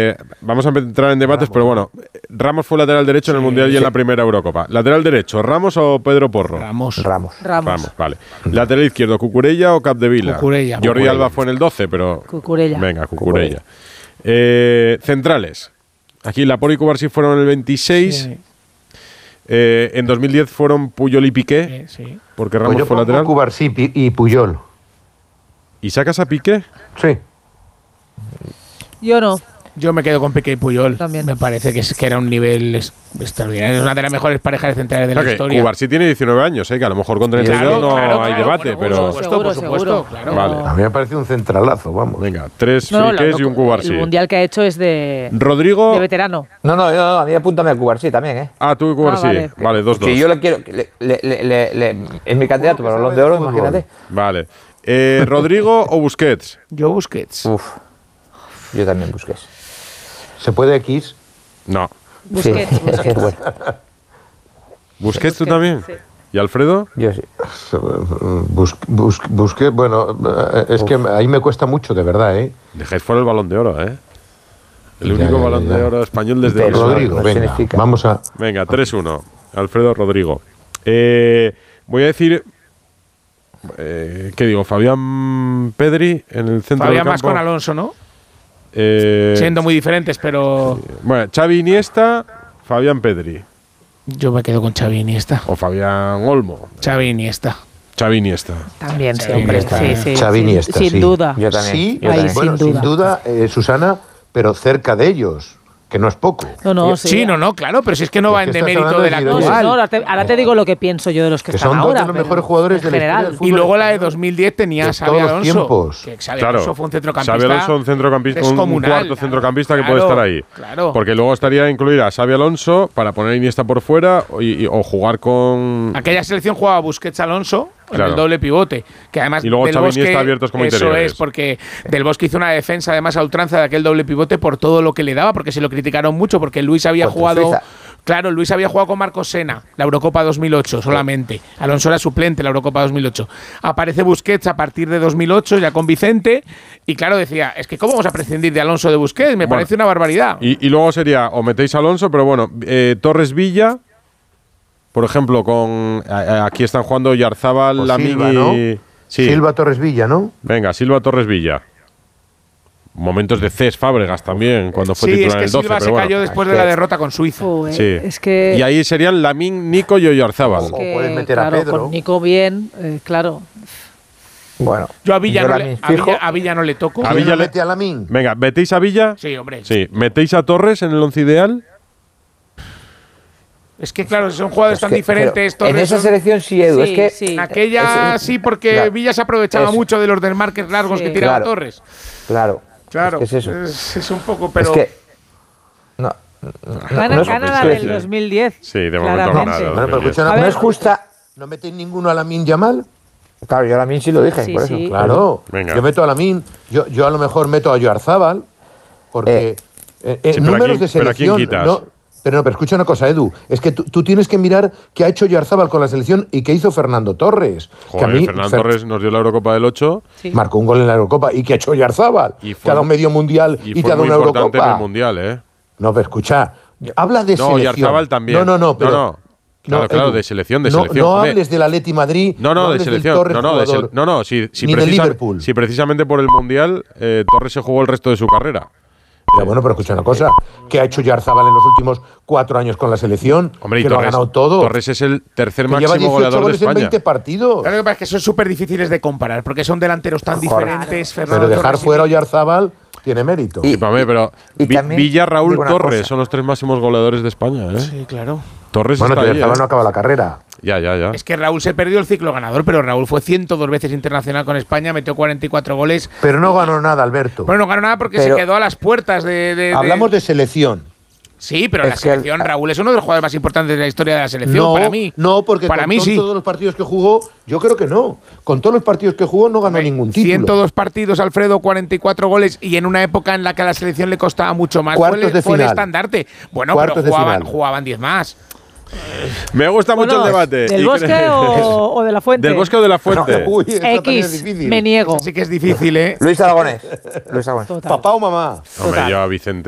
vamos a entrar en debates, pero bueno, Ramos fue lateral derecho en el Mundial y en la primera Eurocopa. ¿Lateral derecho, Ramos o Pedro Porro? Ramos, vale. ¿Lateral izquierdo, Cucurella o Capdevila? Cucurella. Jordi Alba fue en el 12, pero... Cucurella. Venga, Cucurella. Centrales. Aquí Laporte y Cubarsí fueron en el 26. Sí. En 2010 fueron Puyol y Piqué, porque Ramos Pues yo fue pongo lateral. Cubarsí y Puyol. ¿Y sacas a Piqué? Sí. Yo no. Yo me quedo con Piqué y Puyol. También. Me parece que era un nivel extraordinario. Es una de las mejores parejas centrales de la historia. Cubarsí tiene 19 años, que a lo mejor con 32 no hay debate, pero... Por supuesto, claro. Vale. A mí me parece un centralazo, vamos. Venga, 3 Piqués y un Cubarsí. El mundial que ha hecho es de Rodrigo. De veterano. No, a mí apúntame a Cubarsí también, ¿eh? Ah, tú y Cubarsí. Vale, 2-2. Que yo le quiero. Es mi candidato para los de oro, imagínate. Vale. ¿Rodrigo o Busquets? Yo Busquets. Yo también Busquets. ¿Se puede X? No. Busquets. Sí, es que es bueno. ¿Busquets tú también? Sí. ¿Y Alfredo? Yo sí. Busquets, bueno, es que ahí me cuesta mucho, de verdad, ¿eh? Dejáis fuera el Balón de Oro, ¿eh? El único Balón de Oro español desde... Pero Rodrigo, no venga, significa. vamos a... Venga, 3-1. Alfredo, Rodrigo. Voy a decir... ¿qué digo? Fabián Pedri en el centro Fabián del más campo. con Alonso, ¿no? Siendo Siendo muy diferentes, pero... Bueno, Xavi Iniesta, Fabián Pedri. Yo me quedo con Xavi Iniesta. O Fabián Olmo. Xavi Iniesta. Xavi Iniesta. También, Sí, sí, hombre. Iniesta. Sí, Xavi Iniesta, sin sí. duda. Yo también. Sí, yo también. bueno, sin sin duda, Susana, pero cerca de ellos, que no es poco. No, Sí, no, claro, pero si es que no va en Es que estás demérito hablando del de No, actual. ahora te digo lo que pienso yo de los que están son dos ahora. de los pero mejores jugadores en de la historia general. del fútbol. Y luego la de español. 2010 tenía De a Xavi todos los Alonso. tiempos. Que Xavi Claro. Alonso fue un centrocampista. Xavi Alonso, un centrocampista, un descomunal, cuarto claro. centrocampista que Claro, puede estar ahí. Claro. Porque luego estaría incluir a Xavi Alonso para poner a Iniesta por fuera o jugar con... Aquella selección jugaba Busquets Alonso en Claro. el doble pivote, que además Y luego Del Xavi Bosque, Iniesta abiertos como eso interiores. es, porque Del Bosque hizo una defensa además a ultranza de aquel doble pivote por todo lo que le daba, porque se lo criticaron mucho, porque Luis había Contra jugado... Suiza. Claro, Luis había jugado con Marcos Sena, la Eurocopa 2008 solamente. Alonso era suplente en la Eurocopa 2008. Aparece Busquets a partir de 2008, ya con Vicente, y claro, decía, es que ¿cómo vamos a prescindir de Alonso de Busquets? Me parece una barbaridad. Y luego sería, o metéis a Alonso, pero bueno, Torres Villa, por ejemplo, con... aquí están jugando Yarzábal, O Lamine Silva, ¿no? y... Sí. Silva Torres Villa, ¿no? Venga, Silva Torres Villa. Momentos de Cés Fábregas también, cuando fue Sí, es titular en que el 12. Silva pero se bueno. cayó después de la derrota con Suiza. Sí. Es que... Y ahí serían Lamine, Nico y Oyarzábal. es que, O puedes meter a claro, Pedro. con Nico bien, claro. Bueno. Yo a Villa, yo no la le, fijo. a Villa no le toco. A ¿Quién Villa lo le- mete a Lamine? Venga, ¿metéis a Villa? Sí, hombre. Sí. ¿Metéis a Torres en el once ideal? Es que claro, son jugadores Es tan que, diferentes. pero en Torres esa son- selección sí, Edu. Sí, es que sí. En aquella sí, porque claro. Villa se aprovechaba Eso. mucho de los desmarques largos Sí. que tiraba Claro. Torres. Claro. Claro, Es que es eso. es un poco, pero Es que. No. Gana, es- gana la sí, del sí. 2010. Sí, de momento claramente. ganado. Bueno, pero escucha una A No ver, es justa. ¿No metéis ninguno a Lamine Yamal? Claro, yo a mí sí lo dije, Sí, por eso. sí. Claro. Venga. Yo meto a Lamine. Yo a lo mejor meto a Oyarzábal, porque Sí, pero números ¿a quién- de pero a quién selección. quitas? Pero escucha una cosa, Edu. Es que tú tienes que mirar qué ha hecho Oyarzábal con la selección y qué hizo Fernando Torres. Joder, que a mí, Fernando Torres nos dio la Eurocopa del 8 sí. marcó un gol en la Eurocopa. ¿Y qué ha hecho Oyarzábal? Y Te ha dado medio mundial y, te fue ha dado muy una importante en el Eurocopa. Mundial, ¿eh? No, pero escucha. Habla de No, selección. Oyarzábal también. No, pero… Claro, Edu, de selección, de no, selección. No Hombre, hables del Atleti Madrid. No, de hables del selección. Torres jugador, Si ni del Liverpool. si precisamente por el Mundial Torres se jugó el resto de su carrera. Ya, bueno, pero escucha una cosa. ¿Qué ha hecho Oyarzábal en los últimos 4 años con la selección? Hombre, y que lo ha Torres, ganado todo. Torres es el tercer que lleva máximo 18 goleador de goles en España. 20 partidos. claro que pasa es que son súper difíciles de comparar, porque son delanteros tan diferentes. Fernando Pero dejar Torres y- fuera a Oyarzábal tiene mérito. Y- Sí, hombre, pero y también Villa, Raúl, digo una Torres cosa. son los tres máximos goleadores de España, ¿eh? Sí, claro. Torres Bueno, está que ahí, Oyarzábal no ¿eh? acaba la carrera. Ya. Es que Raúl se perdió el ciclo ganador, pero Raúl fue 102 veces internacional con España, metió 44 goles. Pero no ganó nada, Alberto. Bueno, no ganó nada porque Pero- se quedó a las puertas de… Hablamos de selección. Sí, pero en la Es que el- selección Raúl es uno de los jugadores más importantes de la historia de la selección, No, para mí. no, porque para con mí sí. todos los partidos que jugó, yo creo que no. Con todos los partidos que jugó no ganó ningún título. 102 partidos, Alfredo, 44 goles, y en una época en la que a la selección le costaba mucho más. Cuartos de fue el final. estandarte. Bueno, Cuartos pero de final. jugaban 10 más. Me gusta mucho Bueno, el debate. ¿Del Y Bosque o de la Fuente? ¿Del Bosque o de la Fuente? Uy, esta también es X, difícil. me niego. Así que es difícil, ¿eh? Luis Aragonés. Luis Aragonés. Total. Papá o mamá. Hombre, yo a Vicente